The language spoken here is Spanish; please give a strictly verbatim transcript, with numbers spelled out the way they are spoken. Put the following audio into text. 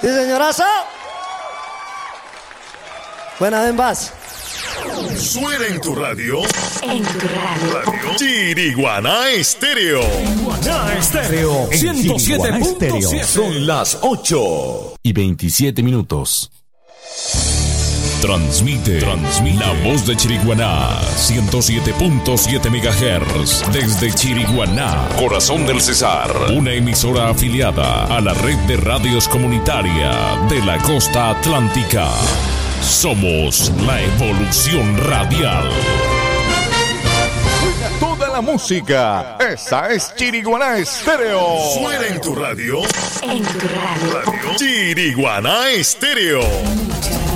¿Sí, señorazo? Buena, den más. Suena en tu radio. En tu radio. Radio Chiriguaná Estéreo. Chiriguaná Estéreo. ciento siete punto siete. Son las ocho y veintisiete minutos. Transmite, transmite la voz de Chiriguaná, ciento siete punto siete megahertz, desde Chiriguaná, corazón del Cesar, una emisora afiliada a la red de radios comunitaria de la costa atlántica. Somos la evolución radial. Toda la música, esa es Chiriguaná Estéreo. Suena en tu radio. En tu radio. Radio Chiriguaná Estéreo.